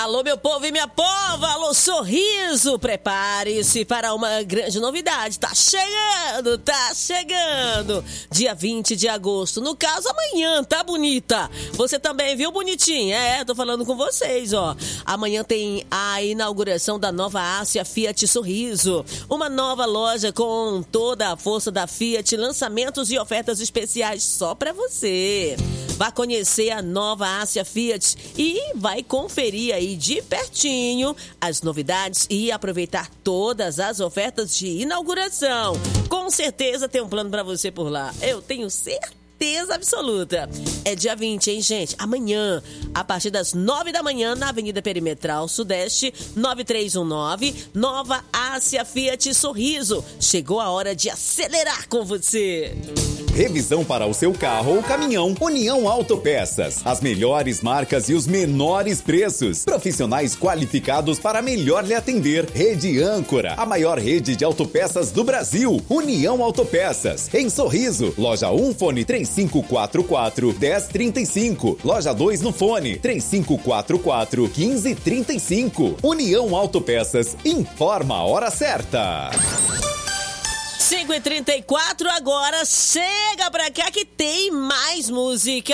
Alô, meu povo e minha pova, alô, Sorriso, prepare-se para uma grande novidade, tá chegando, dia 20 de agosto, no caso amanhã, tá bonita? Você também viu bonitinha? Tô falando com vocês, ó. Amanhã tem a inauguração da nova Ásia Fiat Sorriso, uma nova loja com toda a força da Fiat, lançamentos e ofertas especiais só pra você. Vai conhecer a nova Ásia Fiat e vai conferir aí de pertinho as novidades e aproveitar todas as ofertas de inauguração. Com certeza tem um plano para você por lá. Eu tenho certeza absoluta. É dia 20, hein, gente? Amanhã, a partir das 9 da manhã, na Avenida Perimetral Sudeste, 9319, nova Ásia Fiat Sorriso. Chegou a hora de acelerar com você. Revisão para o seu carro ou caminhão. União Autopeças. As melhores marcas e os menores preços. Profissionais qualificados para melhor lhe atender. Rede Âncora, a maior rede de autopeças do Brasil. União Autopeças. Em Sorriso. Loja 1, fone 3544-1035. Loja 2 no fone 3544-1535. União Autopeças. Informa a hora certa. 5h34, agora chega pra cá que tem mais música.